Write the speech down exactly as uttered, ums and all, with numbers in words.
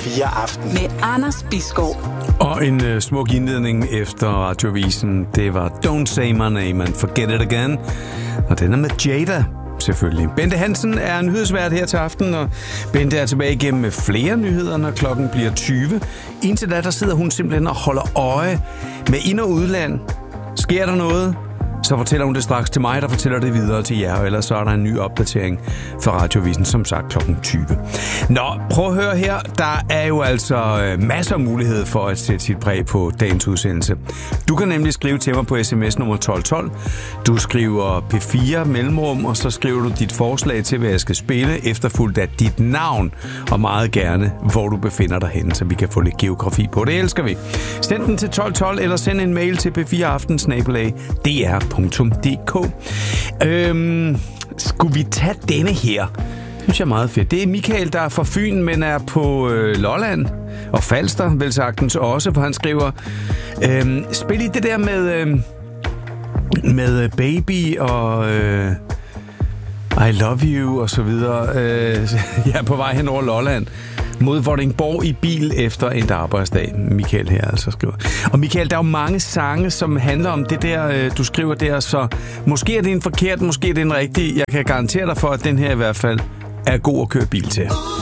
fire Aften. Med Anders Bisgaard. Og en uh, smuk indledning efter Radioavisen. Det var Don't Say My Name and Forget It Again. Og den er med Jada, selvfølgelig. Bente Hansen er nyhedsvært her til aften, og Bente er tilbage igennem med flere nyheder, når klokken bliver tyve. Indtil da, der sidder hun simpelthen og holder øje med ind- og udland. Sker der noget? Så fortæller hun det straks til mig, der fortæller det videre til jer, og ellers så er der en ny opdatering fra Radioavisen, som sagt klokken tyve. Nå, prøv at høre her. Der er jo altså masser af mulighed for at sætte sit præg på dagens udsendelse. Du kan nemlig skrive til mig på sms nummer tolv tolv. Du skriver P fire mellemrum, og så skriver du dit forslag til, hvad jeg skal spille, efterfulgt af dit navn, og meget gerne, hvor du befinder dig henne, så vi kan få lidt geografi på. Det elsker vi. Send den til tolv tolv, eller send en mail til p fire aften snabel-a d r punktum d k. Øhm, skulle vi tage denne her? Det synes jeg er meget fedt. Det er Michael, der er fra Fyn, men er på øh, Lolland og Falster, vel sagtens også, for han skriver, øhm, spil i det der med, øh, med Baby og øh, I Love You og så videre. Øh, jeg er på vej hen over Lolland mod Vordingborg i bil efter en arbejdsdag. Michael her altså skriver. Og Michael, der er jo mange sange, som handler om det der, du skriver der, så måske er det en forkert, måske er det en rigtig. Jeg kan garantere dig for, at den her i hvert fald er god at køre bil til.